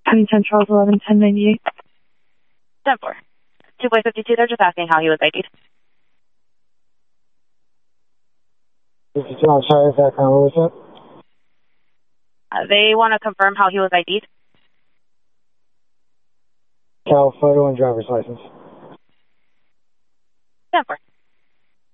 1010 Charles 11 1098. 10-4. 2.52, they're just asking how he was ID'd. This is John Shire, is that kind of what was it? They want to confirm how he was ID'd. Cal photo and driver's license. 10-4.